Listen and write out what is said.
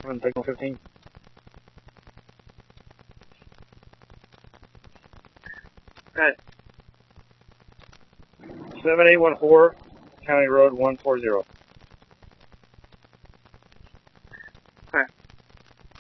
On signal 15. Okay. 7814, County Road 140.